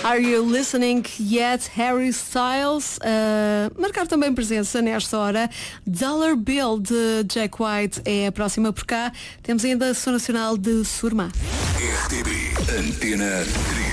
Are You Listening Yet? Harry Styles. Marcar também presença nesta hora. Dollar Bill de Jack White é a próxima por cá. Temos ainda a Som Nacional de Surma. RTP Antena 3.